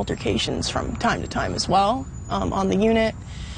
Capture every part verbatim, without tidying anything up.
altercations from time to time as well um, on the unit.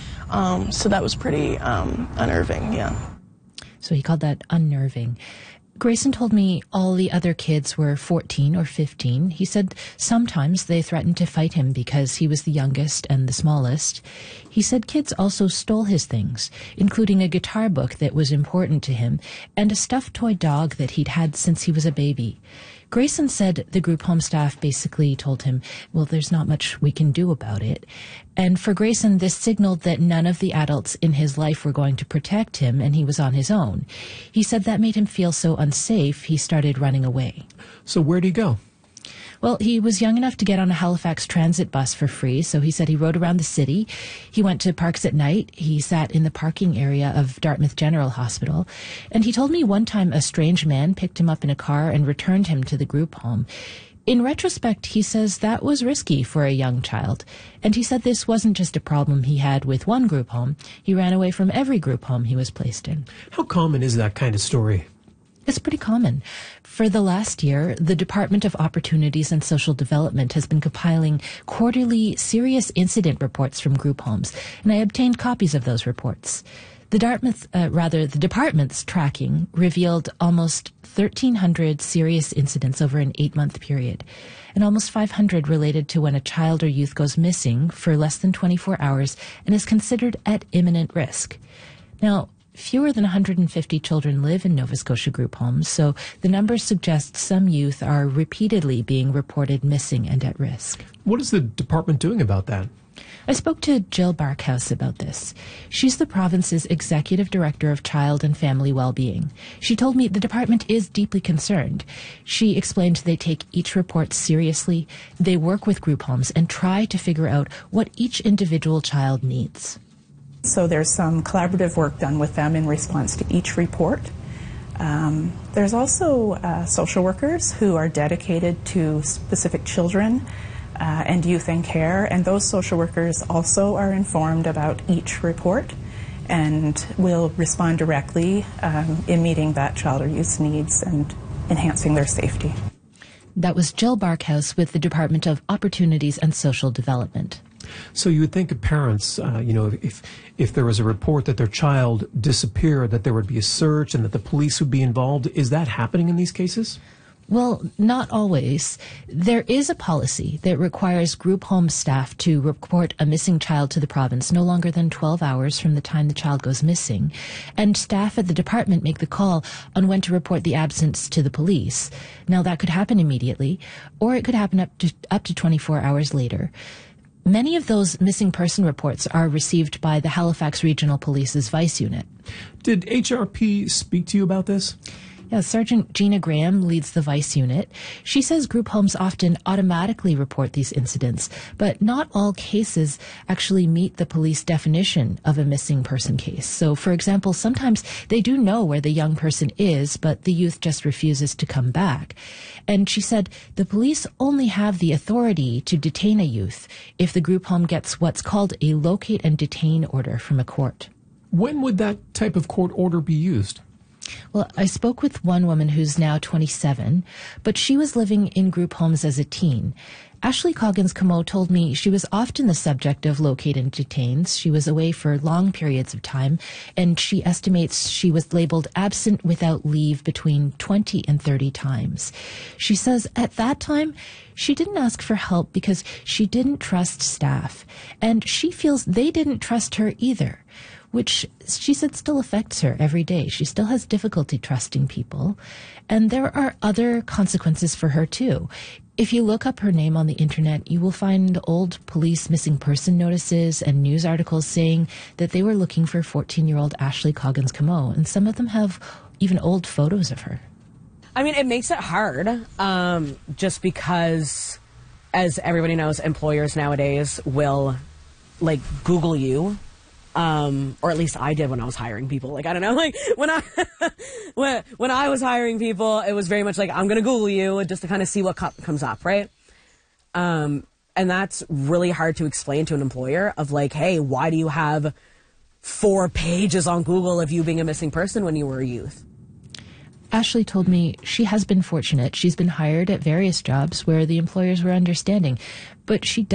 Um, so that was pretty um, unnerving, yeah. So he called that unnerving. Grayson told me all the other kids were fourteen or fifteen. He said sometimes they threatened to fight him because he was the youngest and the smallest. He said kids also stole his things, including a guitar book that was important to him and a stuffed toy dog that he'd had since he was a baby. Grayson said the group home staff basically told him, well, there's not much we can do about it. And for Grayson, this signaled that none of the adults in his life were going to protect him, and he was on his own. He said that made him feel so unsafe, he started running away. So where'd he go? Well, he was young enough to get on a Halifax transit bus for free, so he said he rode around the city. He went to parks at night. He sat in the parking area of Dartmouth General Hospital. And he told me one time a strange man picked him up in a car and returned him to the group home. In retrospect, he says that was risky for a young child. And he said this wasn't just a problem he had with one group home. He ran away from every group home he was placed in. How common is that kind of story? It's pretty common. For the last year, the Department of Opportunities and Social Development has been compiling quarterly serious incident reports from group homes, and I obtained copies of those reports. The Dartmouth, uh, rather, the department's tracking revealed almost thirteen hundred serious incidents over an eight-month period, and almost five hundred related to when a child or youth goes missing for less than twenty-four hours and is considered at imminent risk. Now, fewer than one hundred fifty children live in Nova Scotia group homes, so the numbers suggest some youth are repeatedly being reported missing and at risk. What is the department doing about that? I spoke to Jill Barkhouse about this. She's the province's Executive Director of Child and Family Wellbeing. She told me the department is deeply concerned. She explained they take each report seriously, they work with group homes, and try to figure out what each individual child needs. So there's some collaborative work done with them in response to each report. Um, there's also uh, social workers who are dedicated to specific children uh, and youth in care, and those social workers also are informed about each report and will respond directly um, in meeting that child or youth's needs and enhancing their safety. That was Jill Barkhouse with the Department of Opportunities and Social Development. So you would think of parents, uh, you know, if if there was a report that their child disappeared, that there would be a search and that the police would be involved. Is that happening in these cases? Well, not always. There is a policy that requires group home staff to report a missing child to the province no longer than twelve hours from the time the child goes missing. And staff at the department make the call on when to report the absence to the police. Now, that could happen immediately, or it could happen up to, up to twenty-four hours later. Many of those missing person reports are received by the Halifax Regional Police's Vice Unit. Did H R P speak to you about this? Yeah, Sergeant Gina Graham leads the Vice Unit. She says group homes often automatically report these incidents, but not all cases actually meet the police definition of a missing person case. So, for example, sometimes they do know where the young person is, but the youth just refuses to come back. And she said the police only have the authority to detain a youth if the group home gets what's called a locate and detain order from a court. When would that type of court order be used? Well, I spoke with one woman who's now twenty-seven, but she was living in group homes as a teen. Ashley Coggins-Camo told me she was often the subject of locate and detains. She was away for long periods of time, and she estimates she was labeled absent without leave between twenty and thirty times. She says at that time, she didn't ask for help because she didn't trust staff, and she feels they didn't trust her either, which she said still affects her every day. She still has difficulty trusting people. And there are other consequences for her, too. If you look up her name on the internet, you will find old police missing person notices and news articles saying that they were looking for fourteen-year-old Ashley Coggins-Camo, and some of them have even old photos of her. I mean, it makes it hard, um, just because, as everybody knows, employers nowadays will, like, Google you. Um, or at least I did when I was hiring people. Like, I don't know, like, when I, when, when I was hiring people, it was very much like, I'm going to Google you just to kind of see what co- comes up, right? Um, and that's really hard to explain to an employer of like, hey, why do you have four pages on Google of you being a missing person when you were a youth? Ashley told me she has been fortunate. She's been hired at various jobs where the employers were understanding, but she